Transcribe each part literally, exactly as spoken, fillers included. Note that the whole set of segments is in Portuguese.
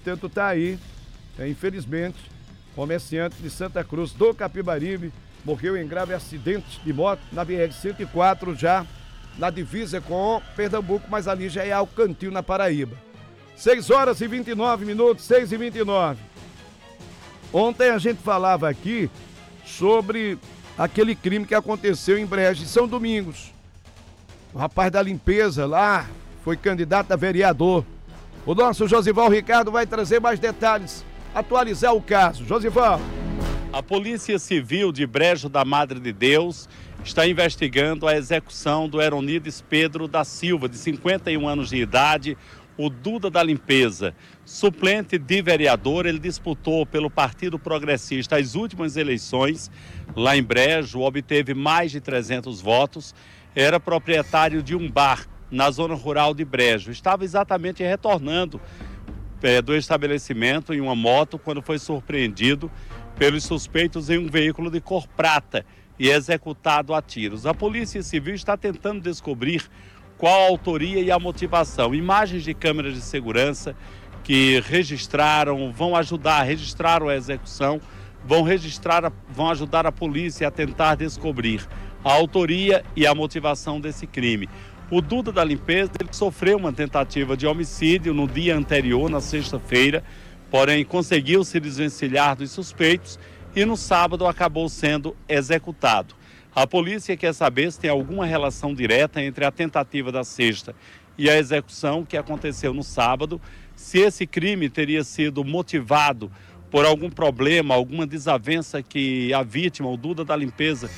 Portanto, tá aí, é, infelizmente, comerciante de Santa Cruz do Capibaribe morreu em grave acidente de moto na B R cento e quatro, já na divisa com Pernambuco, mas ali já é Alcantil, na Paraíba. seis horas e vinte e nove minutos, seis e vinte e nove. Ontem a gente falava aqui sobre aquele crime que aconteceu em Brejo, de São Domingos. O rapaz da limpeza lá foi candidato a vereador. O nosso Josival Ricardo vai trazer mais detalhes, atualizar o caso. Josival. A Polícia Civil de Brejo da Madre de Deus está investigando a execução do Eronides Pedro da Silva, de cinquenta e um anos de idade, o Duda da Limpeza. Suplente de vereador, ele disputou pelo Partido Progressista as últimas eleições lá em Brejo, obteve mais de trezentos votos, era proprietário de um bar na zona rural de Brejo. Estava exatamente retornando é, do estabelecimento em uma moto quando foi surpreendido pelos suspeitos em um veículo de cor prata e executado a tiros. A Polícia Civil está tentando descobrir qual a autoria e a motivação. Imagens de câmeras de segurança que registraram, vão ajudar, registraram a execução, vão registrar, vão ajudar a polícia a tentar descobrir a autoria e a motivação desse crime. O Duda da Limpeza, ele sofreu uma tentativa de homicídio no dia anterior, na sexta-feira, porém conseguiu se desvencilhar dos suspeitos e no sábado acabou sendo executado. A polícia quer saber se tem alguma relação direta entre a tentativa da sexta e a execução que aconteceu no sábado, se esse crime teria sido motivado por algum problema, alguma desavença que a vítima, o Duda da Limpeza,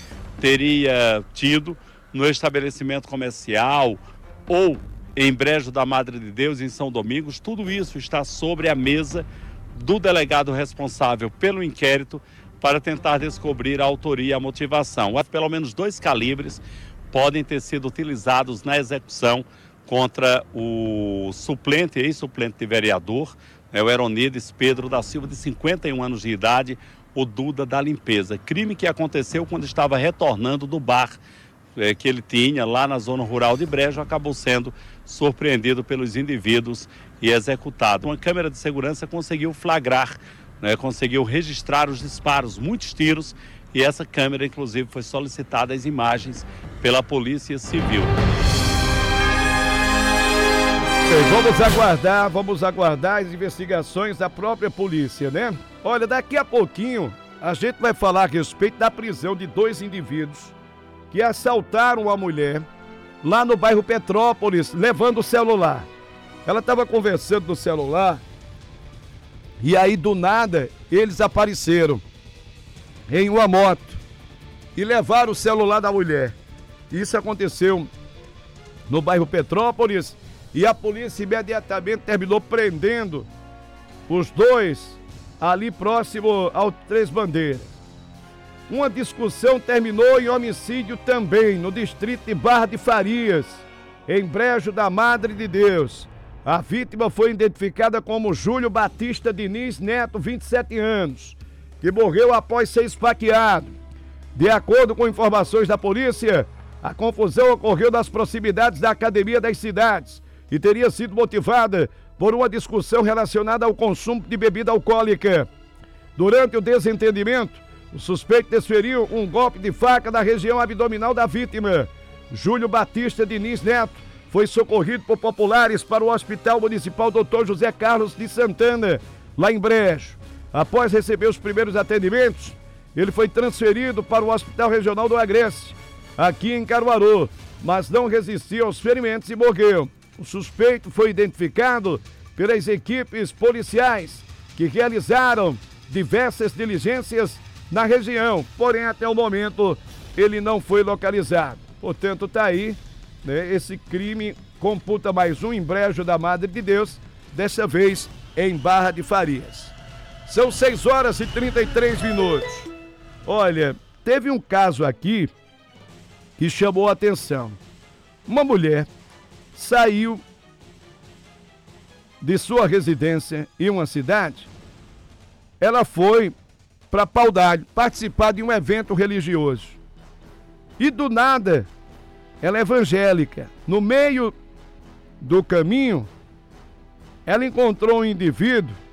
teria tido no estabelecimento comercial ou em Brejo da Madre de Deus, em São Domingos. Tudo isso está sobre a mesa do delegado responsável pelo inquérito para tentar descobrir a autoria e a motivação. Pelo menos dois calibres podem ter sido utilizados na execução contra o suplente, ex-suplente de vereador, né, o Eronides Pedro da Silva, de cinquenta e um anos de idade, o Duda da Limpeza. Crime que aconteceu quando estava retornando do bar é, que ele tinha lá na zona rural de Brejo, acabou sendo surpreendido pelos indivíduos e executado. Uma câmera de segurança conseguiu flagrar, né, conseguiu registrar os disparos, muitos tiros, e essa câmera, inclusive, foi solicitada as imagens pela Polícia Civil. Vamos aguardar, vamos aguardar as investigações da própria polícia, né? Olha, daqui a pouquinho a gente vai falar a respeito da prisão de dois indivíduos que assaltaram a mulher lá no bairro Petrópolis, levando o celular. Ela estava conversando no celular e aí do nada eles apareceram em uma moto e levaram o celular da mulher. Isso aconteceu no bairro Petrópolis e a polícia imediatamente terminou prendendo os dois ali próximo ao Três Bandeiras. Uma discussão terminou em homicídio também no distrito de Barra de Farias, em Brejo da Madre de Deus. A vítima foi identificada como Júlio Batista Diniz Neto, vinte e sete anos, que morreu após ser esfaqueado. De acordo com informações da polícia, a confusão ocorreu nas proximidades da Academia das Cidades e teria sido motivada por uma discussão relacionada ao consumo de bebida alcoólica. Durante o desentendimento, o suspeito desferiu um golpe de faca na região abdominal da vítima. Júlio Batista Diniz Neto foi socorrido por populares para o Hospital Municipal doutor José Carlos de Santana, lá em Brejo. Após receber os primeiros atendimentos, ele foi transferido para o Hospital Regional do Agreste, aqui em Caruaru, mas não resistiu aos ferimentos e morreu. O suspeito foi identificado pelas equipes policiais que realizaram diversas diligências na região, porém até o momento ele não foi localizado. Portanto, está aí, né, esse crime computa mais um em Brejo da Madre de Deus, dessa vez em Barra de Farias. São seis horas e trinta e três minutos. Olha, teve um caso aqui que chamou a atenção. Uma mulher saiu de sua residência em uma cidade, ela foi para Pau d'Alho participar de um evento religioso. E do nada, ela é evangélica. No meio do caminho, ela encontrou um indivíduo